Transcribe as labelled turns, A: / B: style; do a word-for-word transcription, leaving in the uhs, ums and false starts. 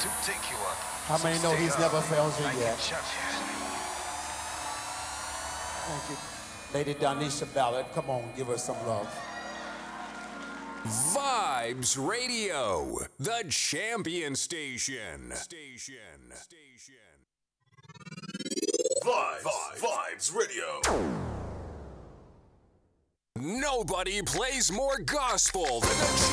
A: to take you up.
B: How many know he's never failed you yet? Thank you. Lady Donisha Ballard, come on, give her some love.
C: Vibes Radio, the champion station. Station. Station.
D: Vibes. Vibes. Vibes Radio.
C: Nobody plays more gospel than the